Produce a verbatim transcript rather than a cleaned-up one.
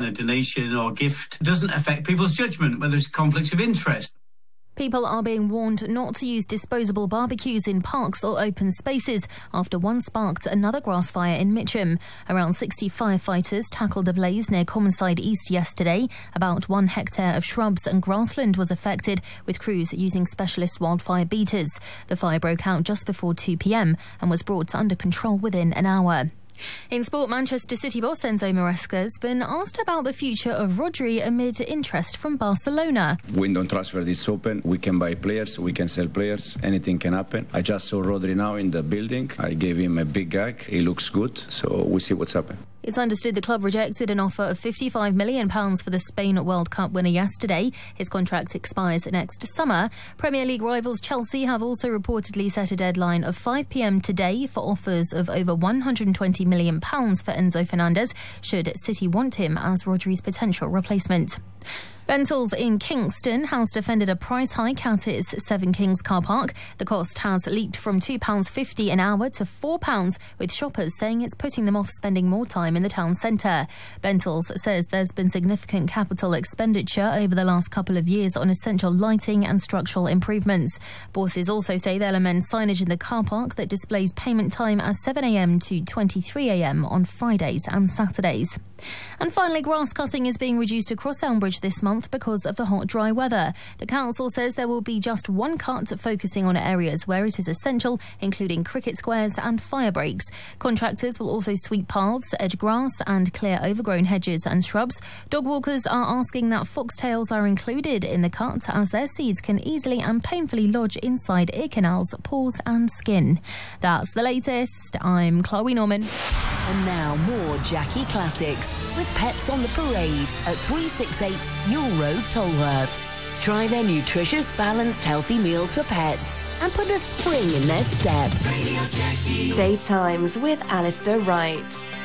a donation or gift doesn't affect people's judgment, whether it's conflicts of interest. People are being warned not to use disposable barbecues in parks or open spaces after one sparked another grass fire in Mitcham. Around sixty firefighters tackled a blaze near Commonside East yesterday. About one hectare of shrubs and grassland was affected, with crews using specialist wildfire beaters. The fire broke out just before two p m and was brought under control within an hour. In sport, Manchester City boss Enzo Maresca has been asked about the future of Rodri amid interest from Barcelona. Window transfer is open. We can buy players, we can sell players. Anything can happen. I just saw Rodri now in the building. I gave him a big gag. He looks good, so we'll see what's happening. It's understood the club rejected an offer of fifty-five million pounds for the Spain World Cup winner yesterday. His contract expires next summer. Premier League rivals Chelsea have also reportedly set a deadline of five p m today for offers of over one hundred twenty million pounds for Enzo Fernandez, should City want him as Rodri's potential replacement. Bentall's in Kingston has defended a price hike at its Seven Kings car park. The cost has leaped from two pounds fifty an hour to four pounds, with shoppers saying it's putting them off spending more time in the town centre. Bentall's says there's been significant capital expenditure over the last couple of years on essential lighting and structural improvements. Bosses also say they'll amend signage in the car park that displays payment time as seven a m to twenty-three a m on Fridays and Saturdays. And finally, grass cutting is being reduced across Elmbridge this month because of the hot, dry weather. The council says there will be just one cut, focusing on areas where it is essential, including cricket squares and fire breaks. Contractors will also sweep paths, edge grass and clear overgrown hedges and shrubs. Dog walkers are asking that foxtails are included in the cut, as their seeds can easily and painfully lodge inside ear canals, pores and skin. That's the latest. I'm Chloe Norman. And now more Jackie Classics with Pets on the Parade at three sixty-eight Newell Road, Tolworth. Try their nutritious, balanced, healthy meals for pets and put a spring in their step. Radio Jackie. Daytimes with Alistair Wright.